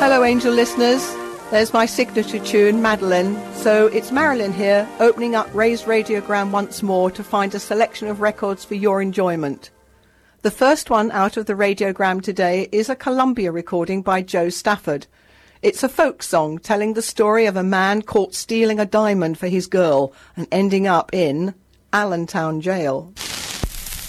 Hello, Angel listeners. There's my signature tune, Madeline. So it's Marilyn here, opening up Ray's Radiogram once more to find a selection of records for your enjoyment. The first one out of the radiogram today is a Columbia recording by Joe Stafford. It's a folk song telling the story of a man caught stealing a diamond for his girl and ending up in Allentown Jail.